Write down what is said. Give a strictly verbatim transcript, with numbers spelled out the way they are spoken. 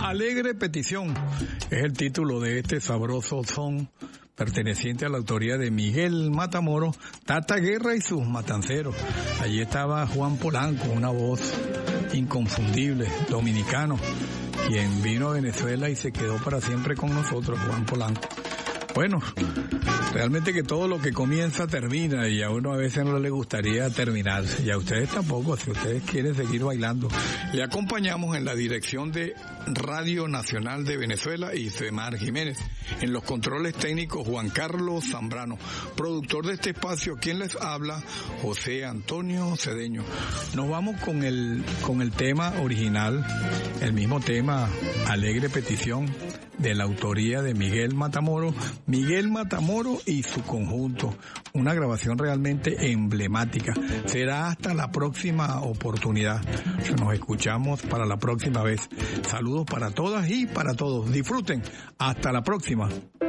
Alegre petición es el título de este sabroso son perteneciente a la autoría de Miguel Matamoros, Tata Guerra y sus matanceros. Allí estaba Juan Polanco, una voz inconfundible, dominicano, quien vino a Venezuela y se quedó para siempre con nosotros, Juan Polanco. Bueno, realmente que todo lo que comienza termina y a uno a veces no le gustaría terminar y a ustedes tampoco, si ustedes quieren seguir bailando. Le acompañamos en la dirección de Radio Nacional de Venezuela y Semar Jiménez. En los controles técnicos Juan Carlos Zambrano. Productor de este espacio, quien les habla, José Antonio Cedeño. Nos vamos con el, con el tema original, el mismo tema, Alegre Petición, de la autoría de Miguel Matamoros, Miguel Matamoros y su conjunto. Una grabación realmente emblemática. Será hasta la próxima oportunidad. Nos escuchamos para la próxima vez. Saludos para todas y para todos. Disfruten. Hasta la próxima.